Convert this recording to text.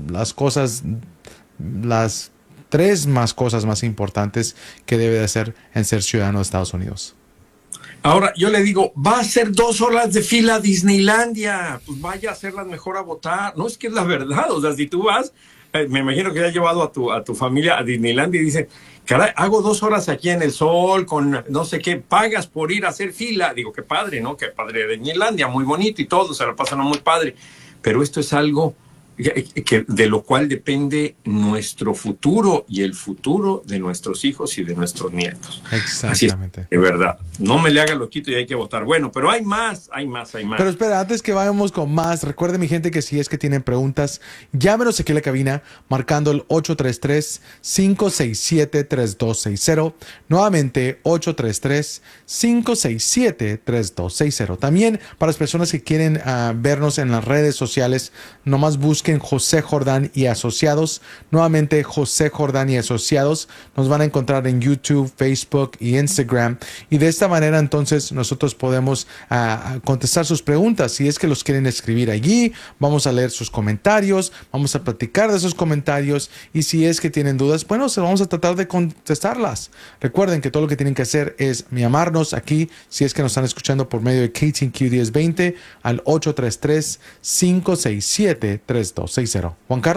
las cosas, las tres más cosas más importantes que debe de hacer en ser ciudadano de Estados Unidos. Ahora, yo le digo, va a ser 2 horas de fila a Disneylandia, pues vaya a hacerlas mejor a votar. No, es que es la verdad, o sea, si tú vas, me imagino que ya has llevado a tu familia a Disneylandia y dice, caray, hago 2 horas aquí en el sol con no sé qué, pagas por ir a hacer fila. Digo, qué padre, ¿no? Qué padre de Disneylandia, muy bonito y todo, se la pasan muy padre. Pero esto es algo de lo cual depende nuestro futuro y el futuro de nuestros hijos y de nuestros nietos. Así es, Exactamente. de verdad. No me le haga loquito y hay que votar. Bueno, pero hay más, hay más, hay Pero más. espera, antes que vayamos con más, recuerden mi gente que si es que tienen preguntas, llámenos aquí a la cabina marcando el 833-567-3260. Nuevamente, 833-567-3260. También para las personas que quieren vernos en las redes sociales, nomás busquen José Jordán y Asociados. Nuevamente, José Jordán y Asociados. Nos van a encontrar en YouTube, Facebook y Instagram. Y de esta manera entonces nosotros podemos contestar sus preguntas. Si es que los quieren escribir allí, vamos a leer sus comentarios, vamos a platicar de esos comentarios y si es que tienen dudas, bueno, vamos a tratar de contestarlas. Recuerden que todo lo que tienen que hacer es llamarnos aquí, si es que nos están escuchando por medio de KTNQ 1020 al 833-567-3260. Juan Carlos.